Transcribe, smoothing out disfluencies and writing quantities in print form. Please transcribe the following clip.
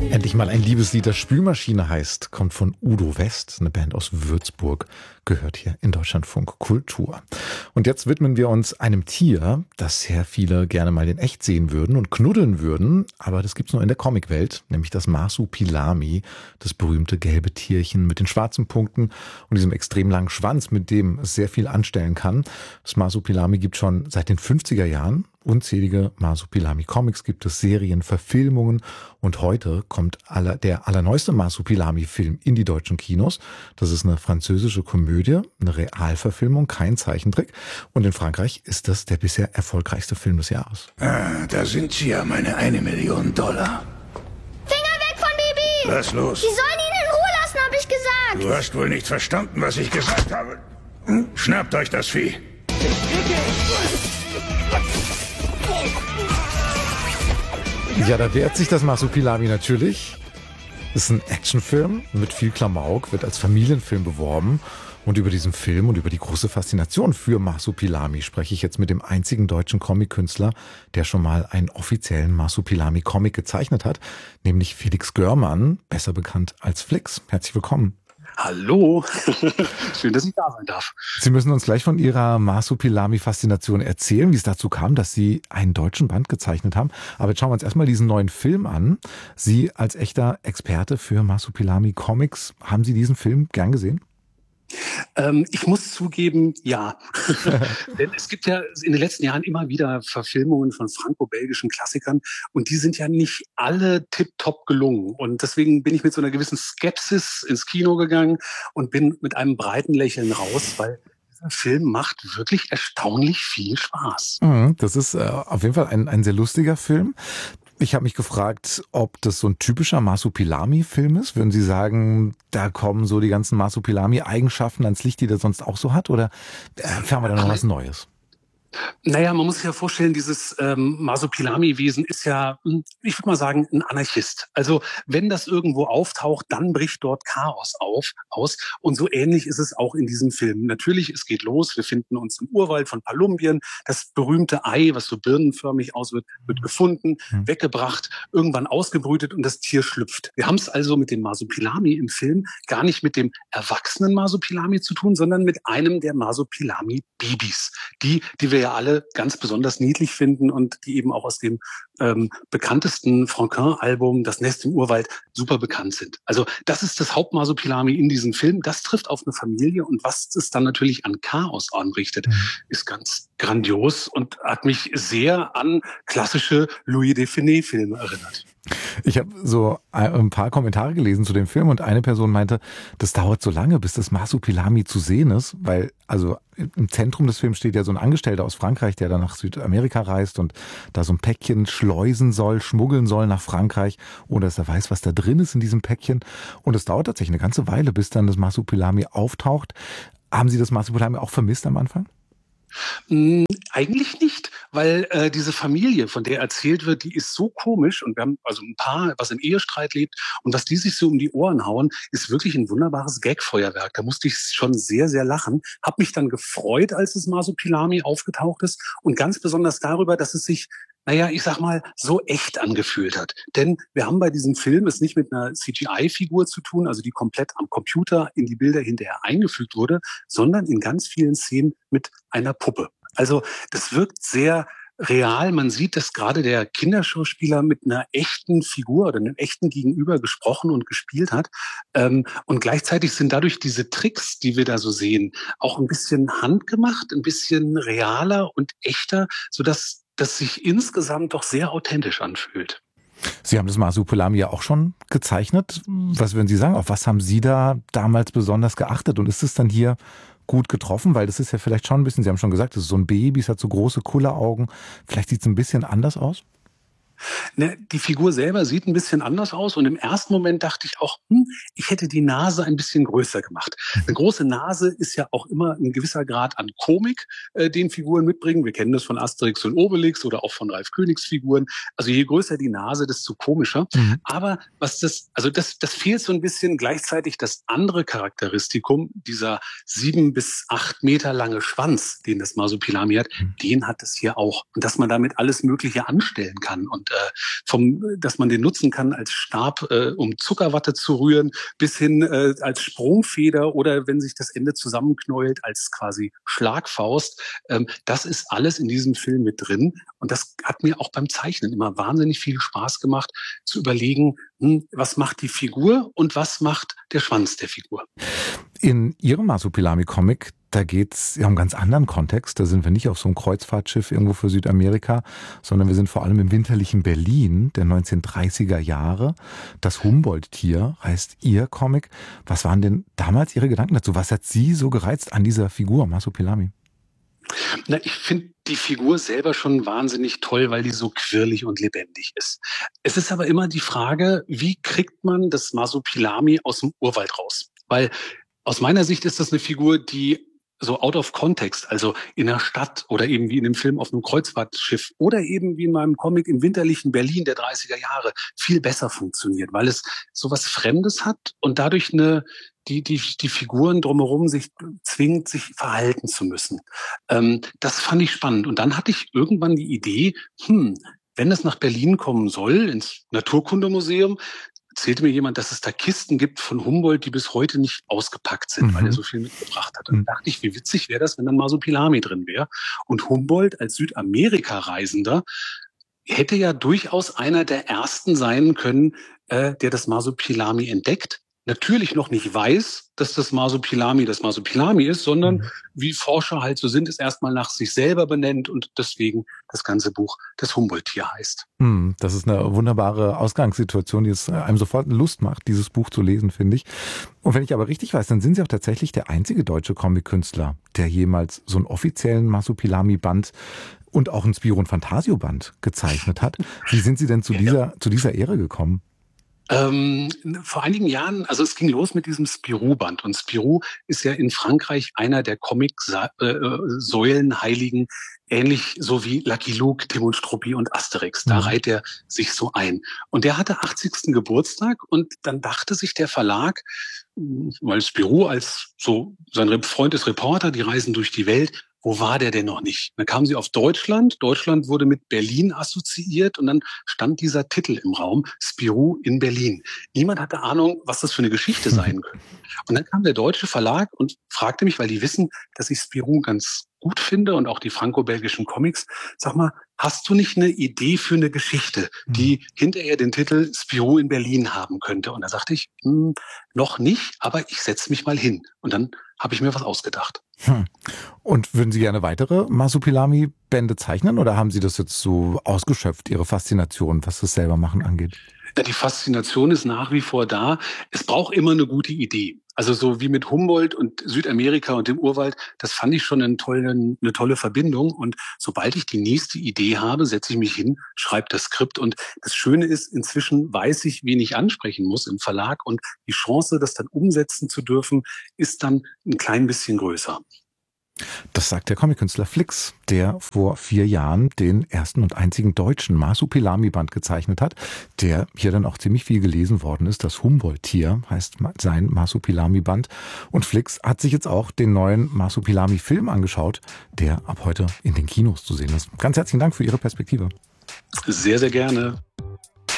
Endlich mal ein Liebeslied, das Spülmaschine heißt, kommt von Udo West, eine Band aus Würzburg, gehört hier in Deutschlandfunk Kultur. Und jetzt widmen wir uns einem Tier, das sehr viele gerne mal in echt sehen würden und knuddeln würden, aber das gibt's nur in der Comicwelt, nämlich das Marsupilami, das berühmte gelbe Tierchen mit den schwarzen Punkten und diesem extrem langen Schwanz, mit dem es sehr viel anstellen kann. Das Marsupilami gibt schon seit den 50er Jahren. Unzählige Marsupilami-Comics gibt es, Serien, Verfilmungen und heute kommt der allerneueste Marsupilami-Film in die deutschen Kinos. Das ist eine französische Komödie, eine Realverfilmung, kein Zeichentrick. Und in Frankreich ist das der bisher erfolgreichste Film des Jahres. Da sind sie ja, meine $1 Million. Finger weg von Bibi! Was los? Sie sollen ihn in Ruhe lassen, habe ich gesagt. Du hast wohl nicht verstanden, was ich gesagt habe. Schnappt euch das Vieh. Ja, da wehrt sich das Marsupilami natürlich. Ist ein Actionfilm mit viel Klamauk, wird als Familienfilm beworben. Und über diesen Film und über die große Faszination für Marsupilami spreche ich jetzt mit dem einzigen deutschen Comic-Künstler, der schon mal einen offiziellen Marsupilami-Comic gezeichnet hat, nämlich Felix Görmann, besser bekannt als Flix. Herzlich willkommen. Hallo, schön, dass ich da sein darf. Sie müssen uns gleich von Ihrer Marsupilami-Faszination erzählen, wie es dazu kam, dass Sie einen deutschen Band gezeichnet haben. Aber jetzt schauen wir uns erstmal diesen neuen Film an. Sie als echter Experte für Marsupilami-Comics, haben Sie diesen Film gern gesehen? Ich muss zugeben, ja. Denn es gibt ja in den letzten Jahren immer wieder Verfilmungen von franco-belgischen Klassikern und die sind ja nicht alle tipptopp gelungen. Und deswegen bin ich mit so einer gewissen Skepsis ins Kino gegangen und bin mit einem breiten Lächeln raus, weil dieser Film macht wirklich erstaunlich viel Spaß. Das ist auf jeden Fall ein sehr lustiger Film. Ich habe mich gefragt, ob das so ein typischer Marsupilami-Film ist. Würden Sie sagen, da kommen so die ganzen Marsupilami-Eigenschaften ans Licht, die der sonst auch so hat? Oder erfahren wir da noch was Neues? Naja, man muss sich ja vorstellen, dieses Marsupilami-Wesen ist ja, ich würde mal sagen, ein Anarchist. Also wenn das irgendwo auftaucht, dann bricht dort Chaos aus. Und so ähnlich ist es auch in diesem Film. Natürlich, es geht los, wir finden uns im Urwald von Palumbien. Das berühmte Ei, was so birnenförmig aus wird gefunden, weggebracht, irgendwann ausgebrütet und das Tier schlüpft. Wir haben es also mit dem Marsupilami im Film gar nicht mit dem erwachsenen Marsupilami zu tun, sondern mit einem der Marsupilami-Babys. Die wir ja alle ganz besonders niedlich finden und die eben auch aus dem bekanntesten Franquin-Album Das Nest im Urwald super bekannt sind. Also das ist das Hauptmarsupilami in diesem Film. Das trifft auf eine Familie und was es dann natürlich an Chaos anrichtet, ist ganz grandios und hat mich sehr an klassische Louis de Funès-Filme erinnert. Ich habe so ein paar Kommentare gelesen zu dem Film und eine Person meinte, das dauert so lange, bis das Marsupilami zu sehen ist, weil also im Zentrum des Films steht ja so ein Angestellter aus Frankreich, der dann nach Südamerika reist und da so ein Päckchen schleusen soll, schmuggeln soll nach Frankreich, ohne dass er weiß, was da drin ist in diesem Päckchen. Und es dauert tatsächlich eine ganze Weile, bis dann das Marsupilami auftaucht. Haben Sie das Marsupilami auch vermisst am Anfang? Eigentlich nicht, weil diese Familie, von der erzählt wird, die ist so komisch und wir haben also ein Paar, was im Ehestreit lebt und was die sich so um die Ohren hauen, ist wirklich ein wunderbares Gagfeuerwerk. Da musste ich schon sehr, sehr lachen. Hab mich dann gefreut, als das Marsupilami aufgetaucht ist und ganz besonders darüber, dass es sich ich sag mal, so echt angefühlt hat. Denn wir haben bei diesem Film es nicht mit einer CGI-Figur zu tun, also die komplett am Computer in die Bilder hinterher eingefügt wurde, sondern in ganz vielen Szenen mit einer Puppe. Also das wirkt sehr real. Man sieht, dass gerade der Kinderschauspieler mit einer echten Figur oder einem echten Gegenüber gesprochen und gespielt hat. Und gleichzeitig sind dadurch diese Tricks, die wir da so sehen, auch ein bisschen handgemacht, ein bisschen realer und echter, sodass das sich insgesamt doch sehr authentisch anfühlt. Sie haben das Marsupilami ja auch schon gezeichnet. Was würden Sie sagen? Auf was haben Sie da damals besonders geachtet? Und ist es dann hier gut getroffen? Weil das ist ja vielleicht schon ein bisschen, Sie haben schon gesagt, das ist so ein Baby, es hat so große Kulleraugen. Vielleicht sieht es ein bisschen anders aus? Die Figur selber sieht ein bisschen anders aus und im ersten Moment dachte ich auch, ich hätte die Nase ein bisschen größer gemacht. Eine große Nase ist ja auch immer ein gewisser Grad an Komik, den Figuren mitbringen. Wir kennen das von Asterix und Obelix oder auch von Ralf Königs Figuren. Also je größer die Nase, desto komischer. Aber das fehlt so ein bisschen gleichzeitig das andere Charakteristikum, dieser 7 bis 8 Meter lange Schwanz, den das Marsupilami hat, den hat es hier auch. Und dass man damit alles Mögliche anstellen kann und dass man den nutzen kann als Stab, um Zuckerwatte zu rühren, bis hin als Sprungfeder oder wenn sich das Ende zusammenknäult als quasi Schlagfaust. Das ist alles in diesem Film mit drin und das hat mir auch beim Zeichnen immer wahnsinnig viel Spaß gemacht, zu überlegen, was macht die Figur und was macht der Schwanz der Figur. In Ihrem Masopilami-Comic, da geht's ja um einen ganz anderen Kontext. Da sind wir nicht auf so einem Kreuzfahrtschiff irgendwo für Südamerika, sondern wir sind vor allem im winterlichen Berlin der 1930er Jahre. Das Humboldt-Tier heißt Ihr Comic. Was waren denn damals Ihre Gedanken dazu? Was hat Sie so gereizt an dieser Figur, Masopilami? Na, ich finde die Figur selber schon wahnsinnig toll, weil die so quirlig und lebendig ist. Es ist aber immer die Frage, wie kriegt man das Masopilami aus dem Urwald raus? Weil aus meiner Sicht ist das eine Figur, die so out of context, also in der Stadt oder eben wie in dem Film auf einem Kreuzfahrtschiff oder eben wie in meinem Comic im winterlichen Berlin der 30er Jahre viel besser funktioniert, weil es sowas Fremdes hat und dadurch die Figuren drumherum sich zwingt, sich verhalten zu müssen. Das fand ich spannend. Und dann hatte ich irgendwann die Idee, wenn es nach Berlin kommen soll, ins Naturkundemuseum, erzählte mir jemand, dass es da Kisten gibt von Humboldt, die bis heute nicht ausgepackt sind, weil er so viel mitgebracht hat. Und dann dachte ich, wie witzig wäre das, wenn dann Masopilami drin wäre. Und Humboldt als Südamerika-Reisender hätte ja durchaus einer der ersten sein können, der das Masopilami entdeckt. Natürlich noch nicht weiß, dass das Masopilami ist, sondern wie Forscher halt so sind, es erstmal nach sich selber benennt und deswegen das ganze Buch das Humboldt-Tier heißt. Das ist eine wunderbare Ausgangssituation, die es einem sofort Lust macht, dieses Buch zu lesen, finde ich. Und wenn ich aber richtig weiß, dann sind Sie auch tatsächlich der einzige deutsche Comic-Künstler, der jemals so einen offiziellen Masopilami-Band und auch einen Spirou und Fantasio-Band gezeichnet hat. Wie sind Sie denn zu dieser Ehre gekommen? Vor einigen Jahren, also es ging los mit diesem Spirou-Band. Und Spirou ist ja in Frankreich einer der Comic-Säulenheiligen, ähnlich so wie Lucky Luke, Tim und Struppi und Asterix. Da reiht er sich so ein. Und der hatte 80. Geburtstag und dann dachte sich der Verlag, weil Spirou als so, sein Freund ist Reporter, die reisen durch die Welt, wo war der denn noch nicht? Dann kamen sie auf Deutschland. Deutschland wurde mit Berlin assoziiert und dann stand dieser Titel im Raum, Spirou in Berlin. Niemand hatte Ahnung, was das für eine Geschichte sein könnte. Und dann kam der deutsche Verlag und fragte mich, weil die wissen, dass ich Spirou ganz gut finde und auch die franco-belgischen Comics. Sag mal, hast du nicht eine Idee für eine Geschichte, die hinterher den Titel Spirou in Berlin haben könnte? Und da sagte ich, noch nicht, aber ich setze mich mal hin. Und dann habe ich mir was ausgedacht. Und würden Sie gerne weitere Masopilami-Bände zeichnen oder haben Sie das jetzt so ausgeschöpft, Ihre Faszination, was das Selbermachen angeht? Ja, die Faszination ist nach wie vor da. Es braucht immer eine gute Idee. Also so wie mit Humboldt und Südamerika und dem Urwald, das fand ich schon eine tolle Verbindung. Und sobald ich die nächste Idee habe, setze ich mich hin, schreibe das Skript. Und das Schöne ist, inzwischen weiß ich, wen ich ansprechen muss im Verlag. Und die Chance, das dann umsetzen zu dürfen, ist dann ein klein bisschen größer. Das sagt der Comic-Künstler Flix, der vor 4 Jahren den ersten und einzigen deutschen Masopilami-Band gezeichnet hat, der hier dann auch ziemlich viel gelesen worden ist. Das Humboldt-Tier heißt sein Masopilami-Band. Und Flix hat sich jetzt auch den neuen Masopilami-Film angeschaut, der ab heute in den Kinos zu sehen ist. Ganz herzlichen Dank für Ihre Perspektive. Sehr, sehr gerne.